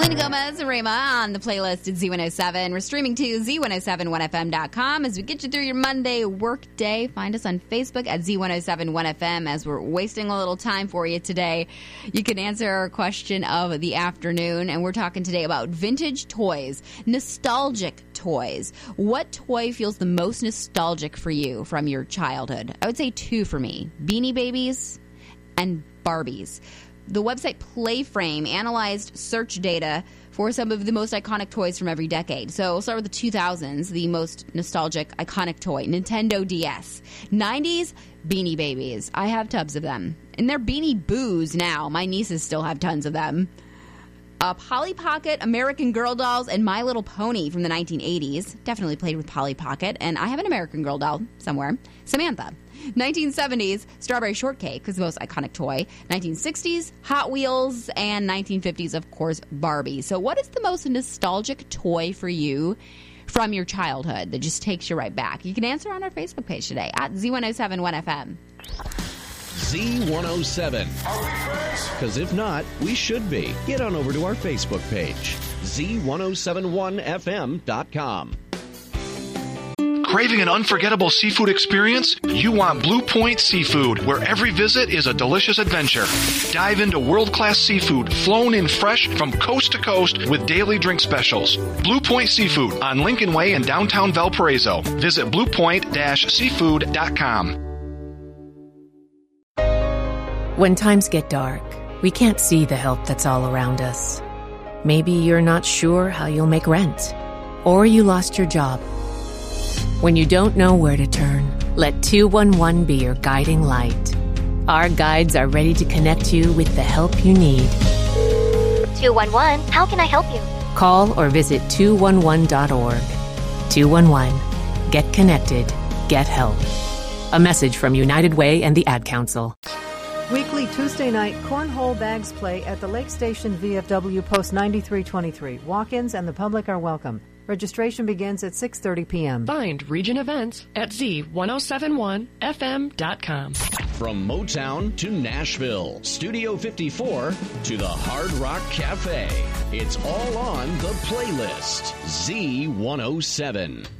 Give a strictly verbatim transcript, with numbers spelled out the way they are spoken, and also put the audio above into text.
Selena Gomez and Rema on the playlist at Z one oh seven. We're streaming to Z one oh seven one F M dot com as we get you through your Monday work day. Find us on Facebook at Z one oh seven one F M as we're wasting a little time for you today. You can answer our question of the afternoon, and we're talking today about vintage toys, nostalgic toys. What toy feels the most nostalgic for you from your childhood? I would say two for me, Beanie Babies and Barbies. The website Playframe analyzed search data for some of the most iconic toys from every decade. So we'll start with the two thousands, the most nostalgic, iconic toy, Nintendo D S. nineties, Beanie Babies. I have tubs of them. And they're Beanie Boos now. My nieces still have tons of them. Uh, Polly Pocket, American Girl dolls, and My Little Pony from the nineteen eighties. Definitely played with Polly Pocket. And I have an American Girl doll somewhere. Samantha. nineteen seventies, Strawberry Shortcake was the most iconic toy. nineteen sixties, Hot Wheels, and nineteen fifties, of course, Barbie. So what is the most nostalgic toy for you from your childhood that just takes you right back? You can answer on our Facebook page today at Z one oh seven one F M. Z one oh seven. Are we friends? Because if not, we should be. Get on over to our Facebook page, Z ten seventy-one F M dot com. Craving an unforgettable seafood experience? You want Blue Point Seafood, where every visit is a delicious adventure. Dive into world-class seafood, flown in fresh from coast to coast with daily drink specials. Blue Point Seafood on Lincoln Way in downtown Valparaiso. Visit blue point dash seafood dot com. When times get dark, we can't see the help that's all around us. Maybe you're not sure how you'll make rent, or you lost your job. When you don't know where to turn, let two one one be your guiding light. Our guides are ready to connect you with the help you need. two one one, how can I help you? Call or visit two one one dot org. two one one. Get connected. Get help. A message from United Way and the Ad Council. Weekly Tuesday night cornhole bags play at the Lake Station V F W Post ninety-three twenty-three. Walk-ins and the public are welcome. Registration begins at six thirty p.m. Find Region Events at Z ten seventy-one F M dot com. From Motown to Nashville, Studio fifty-four to the Hard Rock Cafe. It's all on the playlist. Z one oh seven.